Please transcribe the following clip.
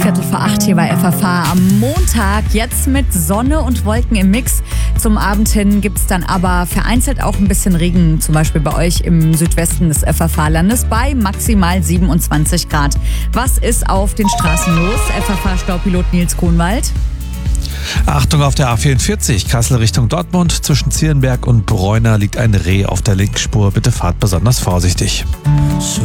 7:15 hier bei FFH am Montag. Jetzt mit Sonne und Wolken im Mix. Zum Abend hin gibt es dann aber vereinzelt auch ein bisschen Regen, zum Beispiel bei euch im Südwesten des FFH-Landes bei maximal 27 Grad. Was ist auf den Straßen los? FFH-Staupilot Nils Kohnwald. Achtung auf der A44, Kassel Richtung Dortmund. Zwischen Zierenberg und Bräuner liegt ein Reh auf der Linksspur. Bitte fahrt besonders vorsichtig.